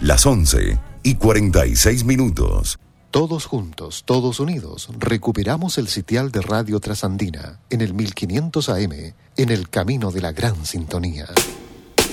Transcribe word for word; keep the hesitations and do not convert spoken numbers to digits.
Las once y cuarenta y seis minutos. Todos juntos, todos unidos, recuperamos el sitial de Radio Trasandina en el mil quinientos A M, en el camino de la gran sintonía.